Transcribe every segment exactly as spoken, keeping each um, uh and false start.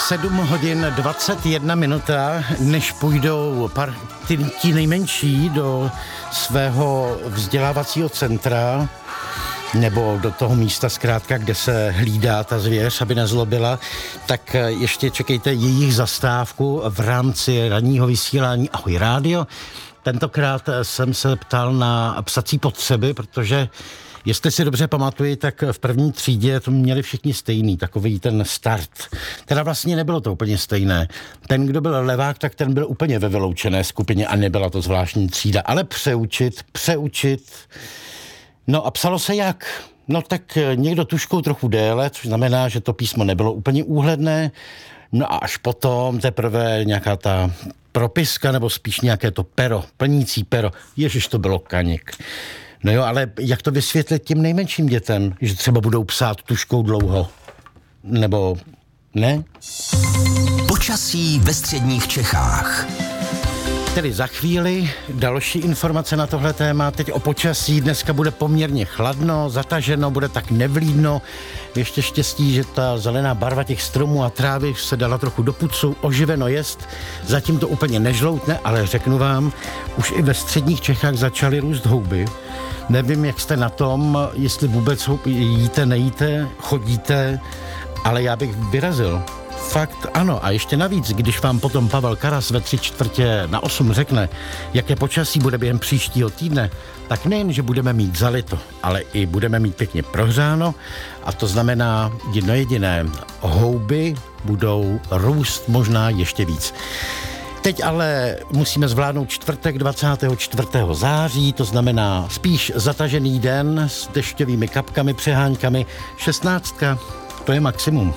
sedm hodin dvacet jedna minuta, než půjdou par, ty, ti nejmenší do svého vzdělávacího centra nebo do toho místa zkrátka, kde se hlídá ta zvěř, aby nezlobila, tak ještě čekejte jejich zastávku v rámci ranního vysílání Ahoj rádio. Tentokrát jsem se ptal na psací potřeby, protože jestli si dobře pamatuju, tak v první třídě to měli všichni stejný, takový ten start. Teda vlastně nebylo to úplně stejné. Ten, kdo byl levák, tak ten byl úplně ve vyloučené skupině a nebyla to zvláštní třída. Ale přeučit, přeučit. No a psalo se jak? No tak někdo tužkou trochu déle, což znamená, že to písmo nebylo úplně úhledné. No a až potom teprve nějaká ta propiska, nebo spíš nějaké to pero, plnící pero. Ježiš, to bylo kaněk. No jo, ale jak to vysvětlit těm nejmenším dětem, že třeba budou psát tužkou dlouho? Nebo ne? Počasí ve středních Čechách. Tedy za chvíli další informace na tohle téma. Teď o počasí. Dneska bude poměrně chladno, zataženo, bude tak nevlídno. Ještě štěstí, že ta zelená barva těch stromů a trávy se dala trochu do pucu, oživeno jest. Zatím to úplně nežloutne, ale řeknu vám, už i ve středních Čechách začaly růst houby. Nevím, jak jste na tom, jestli vůbec jíte, nejíte, chodíte, ale já bych vyrazil. Fakt ano. A ještě navíc, když vám potom Pavel Karas ve tři čtvrtě na osm řekne, jaké počasí bude během příštího týdne, tak nejen, že budeme mít zalito, ale i budeme mít pěkně prohřáno a to znamená jedno jediné. Houby budou růst možná ještě víc. Teď ale musíme zvládnout čtvrtek dvacátého čtvrtého září, to znamená spíš zatažený den s dešťovými kapkami, přeháňkami. šestnáctka, to je maximum.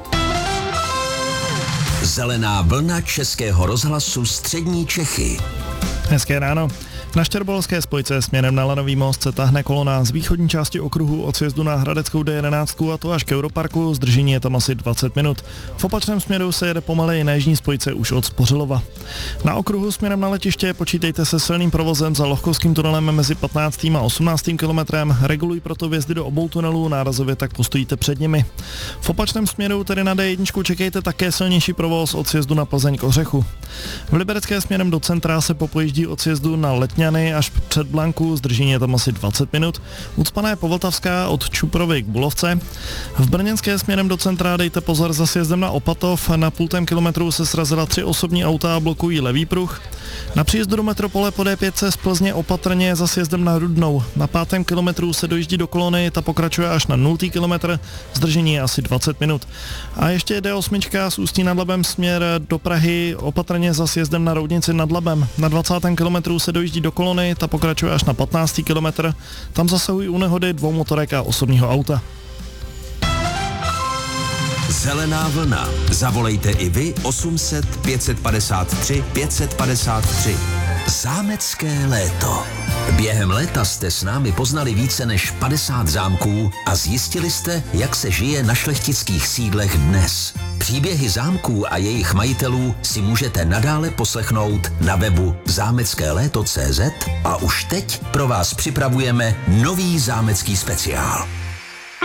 Zelená vlna Českého rozhlasu Střední Čechy. Hezké ráno. Na Štěrbolské spojce směrem na Lanový most se tahne kolona z východní části okruhu od sjezdu na Hradeckou D jedenáct a to až k Europarku. Zdržení je tam asi dvacet minut. V opačném směru se jede pomaleji na jižní spojce už od Spořilova. Na okruhu směrem na letiště počítejte se silným provozem za Lohkovským tunelem mezi patnáctým a osmnáctým kilometrem. Reguluj proto vjezdy do obou tunelů, nárazově tak postojíte před nimi. V opačném směru, tedy na D jedna, čekejte také silnější provoz od sjezdu na Plzeň k Ořechu. V Liberecké směrem do centra se popojíždí od sjezdu na Letňany až před Blanku, zdržení je tam asi dvacet minut. Ucpaná je Povltavská od Čuprovy k Bulovce. V Brněnské směrem do centra dejte pozor za sjezdem na Opatov. Na půltém kilometru se srazila tři osobní auta a blokují levý pruh. Na příjezdu do metropole po D pět z Plzně opatrně za sjezdem na Rudnou. Na pátém kilometru se dojíždí do kolony, ta pokračuje až na nultý kilometr, zdržení je asi dvacet minut. A ještě D osm z Ústí nad Labem směr do Prahy, opatrně za sjezdem na Roudnici nad Labem. Na dvacátém kilometru se dojíždí do kolony, ta pokračuje až na patnáctý kilometr, tam zasahují u nehody dvou motorek a osobního auta. Zelená vlna. Zavolejte i vy osm set pět set padesát tři pět set padesát tři. Zámecké léto. Během léta jste s námi poznali více než padesát zámků a zjistili jste, jak se žije na šlechtických sídlech dnes. Příběhy zámků a jejich majitelů si můžete nadále poslechnout na webu zámecké léto tečka cé zet a už teď pro vás připravujeme nový zámecký speciál.